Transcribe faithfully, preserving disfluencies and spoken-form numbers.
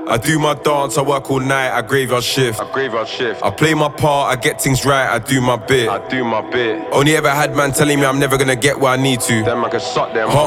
I do my dance, I work all night, I graveyard shift. I graveyard shift. I play my part, I get things right, I do my bit. I do my bit. Only ever had man telling me I'm never gonna get where I need to. Them I can suck them.